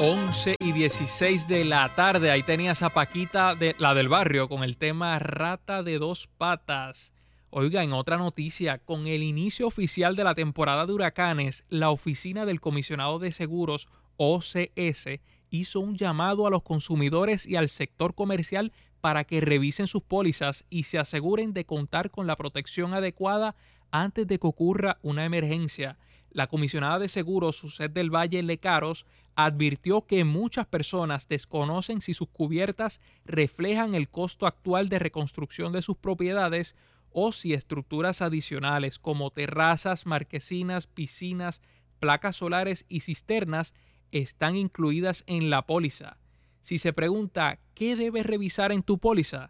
11:16 de la tarde. Ahí tenías a Paquita, la del barrio, con el tema Rata de Dos Patas. Oiga, en otra noticia, con el inicio oficial de la temporada de huracanes, la Oficina del Comisionado de Seguros, OCS, hizo un llamado a los consumidores y al sector comercial para que revisen sus pólizas y se aseguren de contar con la protección adecuada antes de que ocurra una emergencia. La comisionada de seguros, Suset del Valle Lecaros, advirtió que muchas personas desconocen si sus cubiertas reflejan el costo actual de reconstrucción de sus propiedades o si estructuras adicionales como terrazas, marquesinas, piscinas, placas solares y cisternas están incluidas en la póliza. Si se pregunta, ¿qué debes revisar en tu póliza?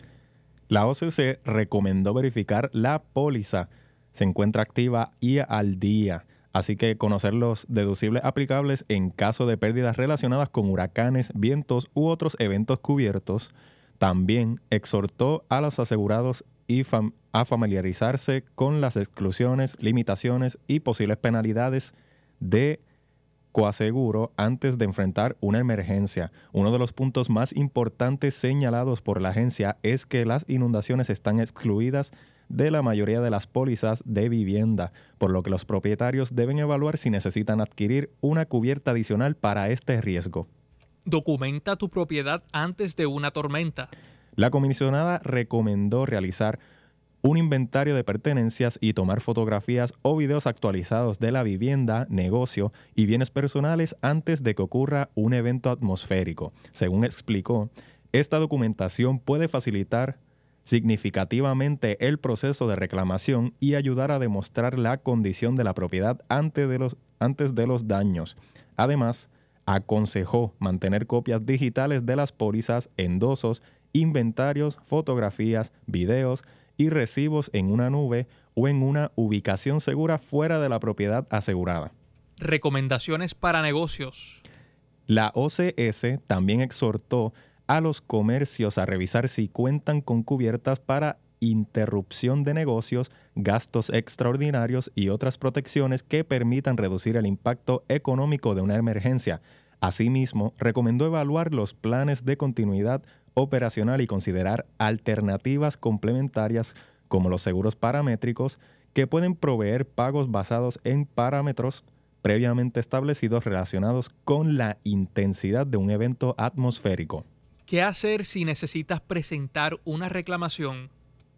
La OCC recomendó verificar la póliza se encuentra activa y al día, así que conocer los deducibles aplicables en caso de pérdidas relacionadas con huracanes, vientos u otros eventos cubiertos. También exhortó a los asegurados a familiarizarse con las exclusiones, limitaciones y posibles penalidades de coaseguro antes de enfrentar una emergencia. Uno de los puntos más importantes señalados por la agencia es que las inundaciones están excluidas de la mayoría de las pólizas de vivienda, por lo que los propietarios deben evaluar si necesitan adquirir una cubierta adicional para este riesgo. Documenta tu propiedad antes de una tormenta. La comisionada recomendó realizar un inventario de pertenencias y tomar fotografías o videos actualizados de la vivienda, negocio y bienes personales antes de que ocurra un evento atmosférico. Según explicó, esta documentación puede facilitar significativamente el proceso de reclamación y ayudar a demostrar la condición de la propiedad antes de los daños. Además, aconsejó mantener copias digitales de las pólizas, endosos, inventarios, fotografías, videos y recibos en una nube o en una ubicación segura fuera de la propiedad asegurada. Recomendaciones para negocios. La OCS también exhortó a los comercios a revisar si cuentan con cubiertas para interrupción de negocios, gastos extraordinarios y otras protecciones que permitan reducir el impacto económico de una emergencia. Asimismo, recomendó evaluar los planes de continuidad operacional y considerar alternativas complementarias como los seguros paramétricos que pueden proveer pagos basados en parámetros previamente establecidos relacionados con la intensidad de un evento atmosférico. ¿Qué hacer si necesitas presentar una reclamación?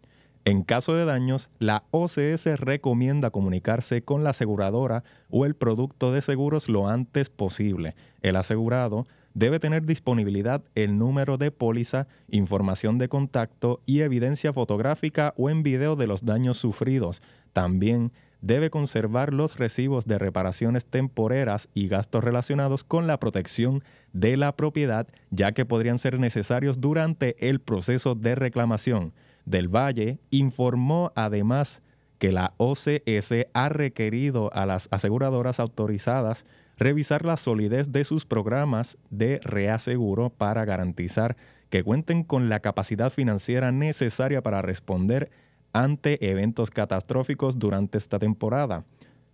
En caso de daños, la OCS recomienda comunicarse con la aseguradora o el producto de seguros lo antes posible. El asegurado debe tener disponibilidad el número de póliza, información de contacto y evidencia fotográfica o en video de los daños sufridos. También debe conservar los recibos de reparaciones temporeras y gastos relacionados con la protección de la propiedad, ya que podrían ser necesarios durante el proceso de reclamación. Del Valle informó además que la OCS ha requerido a las aseguradoras autorizadas revisar la solidez de sus programas de reaseguro para garantizar que cuenten con la capacidad financiera necesaria para responder ante eventos catastróficos durante esta temporada.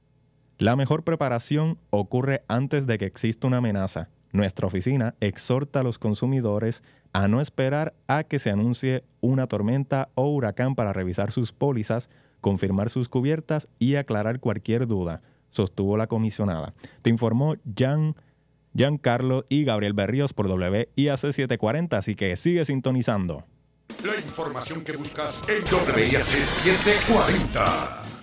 La mejor preparación ocurre antes de que exista una amenaza. Nuestra oficina exhorta a los consumidores a no esperar a que se anuncie una tormenta o huracán para revisar sus pólizas, confirmar sus cubiertas y aclarar cualquier duda, sostuvo la comisionada. Te informó Giancarlo y Gabriel Berríos por WIAC 740, así que sigue sintonizando. La información que buscas en WIAC 740.